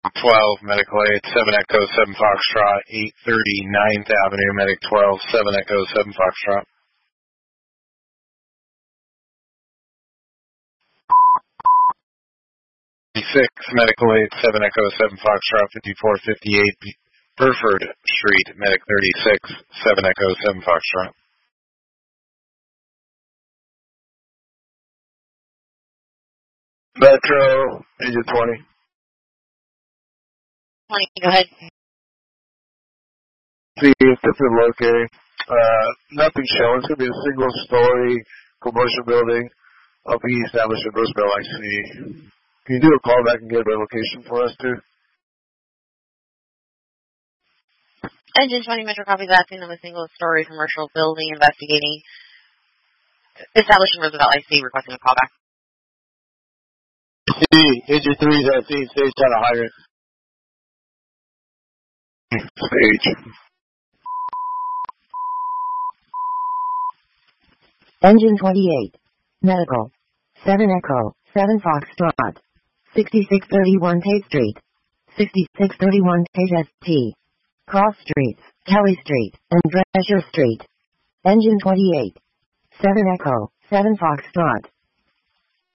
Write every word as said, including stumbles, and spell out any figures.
twelve, Medical eight, seven Echo, seven Foxtrot, eight thirty, ninth Avenue, Medic twelve, seven Echo, seven Foxtrot. six, Medical eight, seven Echo, seven Foxtrot, fifty-four fifty-eight, Burford Street, Medic thirty-six, seven Echo, seven Foxtrot. Metro, Agent twenty. twenty, go ahead. See if this is located. Uh, nothing showing. It's going to be a single-story commercial building. I'll be established in Roosevelt, I see. Can you do a call back and get a location for us, too? Engine twenty Metro copies asking them a single-story commercial building investigating. Established in Roosevelt, I see, requesting a callback. C, Engine three is at C, stage on a hydrant. Stage. Engine twenty-eight. Medical. seven Echo, seven Foxtrot. sixty-six thirty-one Tate Street. sixty-six thirty-one Tate S T. Cross Streets, Kelly Street, and Drescher Street. Engine twenty-eight. seven Echo, seven Foxtrot.